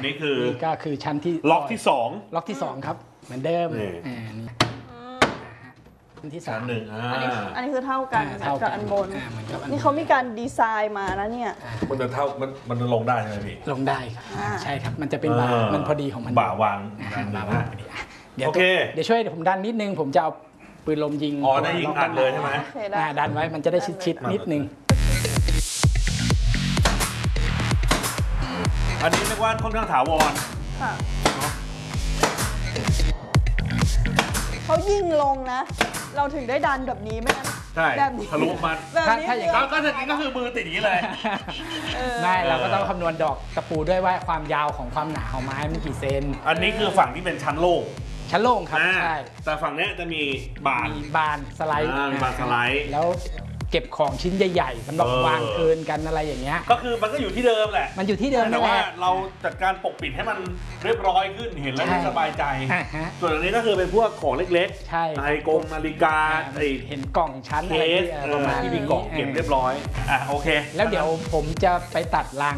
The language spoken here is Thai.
นนี้คือนี่ก็คือชั้นที่ล็อกที่ล็อกที่2ครับเหมือนเดิมชั้นที่ชั้นหนึ่งอันนี้คือเท่ากันกับอันบนนี่เขามีการดีไซน์มาแล้วเนี่ยมันจะเท่ามันลงได้ใช่ไหมพี่ลงได้ครับใช่ครับมันจะเป็นบ่ามันพอดีของมันบ่าวางบ่าวางพอดีเดี๋ยวช่วยผมดันนิดนึงผมจะเอาปืนลมยิงได้ยิงอัดเลยใช่ไหมดันไว้มันจะได้ชิดๆนิดนึงอันนี้เรียกว่าค่อนข้างถาวรเขายิงลงนะเราถึงได้ดันแบบนี้ไม่งั้นใช่ทะลุมันถ้าอย่างนั้นก็คือมือติดอย่างนี้เลยไม่เราก็ต้องคำนวณดอกตะปูด้วยว่าความยาวของความหนาของไม้มันกี่เซนอันนี้คือฝั่งที่เป็นชั้นโล่งครับใช่แต่ฝั่งนี้จะมีบานสไลด์บานสไลด์แล้วเก็บของชิ้นใหญ่ๆสำหรับวางคืนกันอะไรอย่างเงี้ยก็คือมันก็อยู่ที่เดิมแหละมันอยู่ที่เดิมแต่ว่าเราจัดการปกปิดให้มันเรียบร้อยขึ้นเห็นแล้วสบายใจส่วนอันนี้ก็คือเป็นพวกของเล็กๆใช่นาฬิกาเห็นกล่องชั้นอะไรประมาณที่มีกล่องเก็บเรียบร้อยโอเคแล้วเดี๋ยวผมจะไปตัดราง